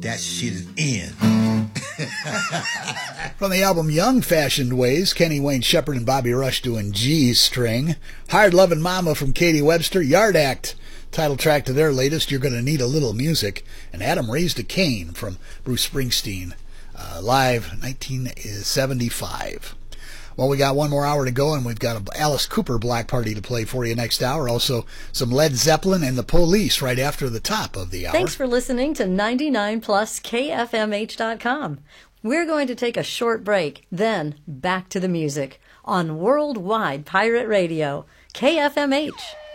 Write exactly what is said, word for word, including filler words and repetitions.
That shit is in. From the album Young Fashioned Ways, Kenny Wayne Shepherd and Bobby Rush doing G String. Hard Lovin' Mama from Katie Webster, Yard Act, title track to their latest, You're Gonna Need a Little Music. And Adam Raised a Cane from Bruce Springsteen, uh, live nineteen seventy-five. Well, we got one more hour to go, and we've got a Alice Cooper Black Party to play for you next hour. Also, some Led Zeppelin and the Police right after the top of the hour. Thanks for listening to ninety-nine plus K F M H dot com. We're going to take a short break, then back to the music on Worldwide Pirate Radio, K F M H.